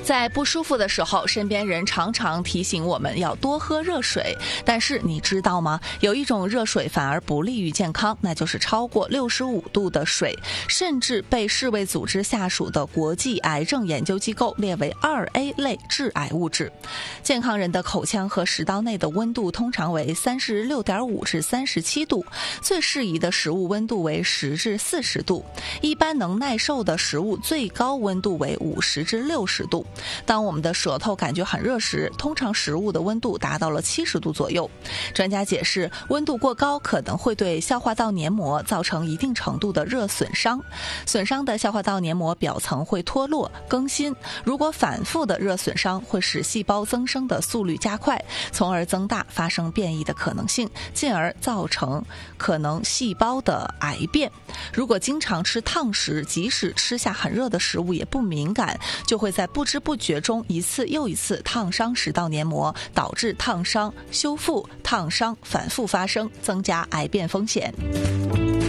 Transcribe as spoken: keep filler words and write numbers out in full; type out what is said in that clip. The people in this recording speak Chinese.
在不舒服的时候，身边人常常提醒我们要多喝热水，但是你知道吗？有一种热水反而不利于健康，那就是超过六十五度的水，甚至被世卫组织下属的国际癌症研究机构列为二 A 类致癌物质。健康人的口腔和食道内的温度通常为三十六点五至三十七度，最适宜的食物温度为十至四十度，一般能耐受的食物最高温度为五十至六十度。当我们的舌头感觉很热时，通常食物的温度达到了七十度左右。专家解释，温度过高可能会对消化道黏膜造成一定程度的热损伤，损伤的消化道黏膜表层会脱落更新，如果反复的热损伤会使细胞增生的速率加快，从而增大发生变异的可能性，进而造成可能细胞的癌变。如果经常吃烫食，即使吃下很热的食物也不敏感，就会在不知不觉中一次又一次烫伤食道黏膜，导致烫伤修复、烫伤反复发生，增加癌变风险。